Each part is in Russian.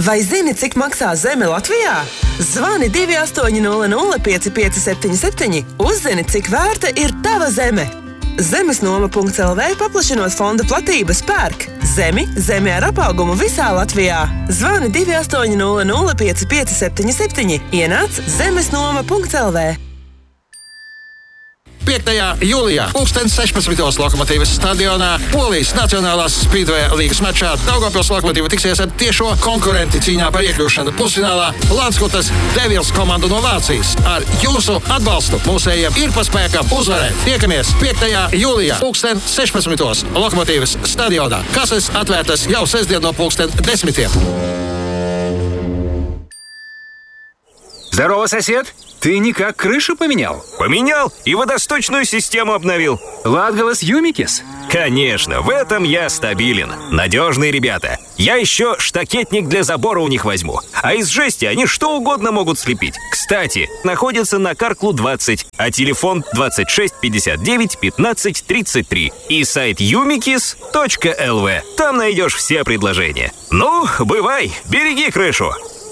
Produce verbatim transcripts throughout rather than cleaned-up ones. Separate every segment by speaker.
Speaker 1: Vai zini, cik maksā zeme Latvijā? Zvani divi astoņi nulle nulle pieci pieci septiņi septiņi. Uzzini, cik vērta ir tava zeme. Zemesnoma punkts el vē paplašinot fonda platības pērk zemi, zemi ar apaugumu visā Latvijā. Zvani divi astoņi nulle nulle pieci pieci septiņi septiņi. Ienāc zemesnoma punkts el vē.
Speaker 2: piektajā jūlijā pulksten sešpadsmitos Lokomotīvas stadionā Polijas Nacionālās Speedway līgas mačā Daugavpils Lokomotīva tiksies ar tiešo konkurenti cīņā par iekļūšanu pusfinālā Landskutas Devils komandu no Vācijas. Ar jūsu atbalstu mūsējiem ir paspēkam uzvarēt. Tiekamies piektajā jūlijā pulksten sešpadsmitos Lokomotīvas stadionā. Kases atvērtas jau sestdien no pulksten desmitiem.
Speaker 3: Здорово, сосед! Ты никак крышу поменял?
Speaker 4: Поменял и водосточную систему обновил.
Speaker 3: Latgalas Юмикис?
Speaker 4: Конечно, в этом я стабилен. Надежные ребята. Я еще штакетник для забора у них возьму. А из жести они что угодно могут слепить. Кстати, находится на Карклу двадцать, а телефон двадцать шесть пятьдесят девять пятнадцать тридцать три и сайт юмикис точка эл ви. Там найдешь все предложения. Ну, бывай, береги крышу.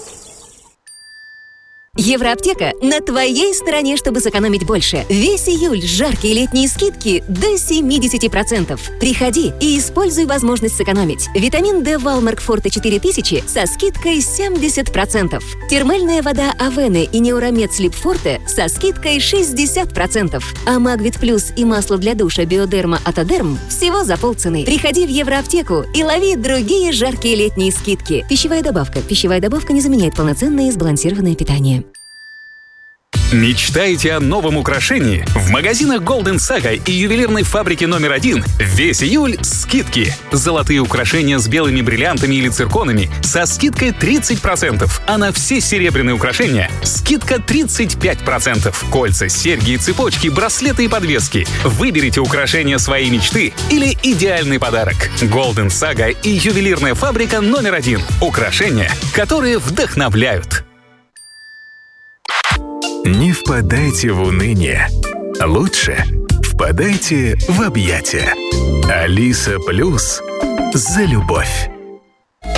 Speaker 5: Евроаптека на твоей стороне, чтобы сэкономить больше. Весь июль жаркие летние скидки до семьдесят процентов. Приходи и используй возможность сэкономить. Витамин D Валмарк Форте четыре тысячи со скидкой семьдесят процентов. Термальная вода Авены и Неуромед Слип Форте со скидкой шестьдесят процентов. А Магвит Плюс и масло для душа Биодерма Атодерм всего за полцены. Приходи в Евроаптеку и лови другие жаркие летние скидки. Пищевая добавка. Пищевая добавка не заменяет полноценное и сбалансированное питание.
Speaker 6: Мечтаете о новом украшении? В магазинах Golden Saga и ювелирной фабрике номер один весь июль скидки. Золотые украшения с белыми бриллиантами или цирконами со скидкой тридцать процентов, а на все серебряные украшения скидка тридцать пять процентов. Кольца, серьги и цепочки, браслеты и подвески. Выберите украшения своей мечты или идеальный подарок. Golden Saga и ювелирная фабрика номер один. Украшения, которые вдохновляют.
Speaker 7: Не впадайте в уныние. Лучше впадайте в объятия. Алиса Плюс за любовь.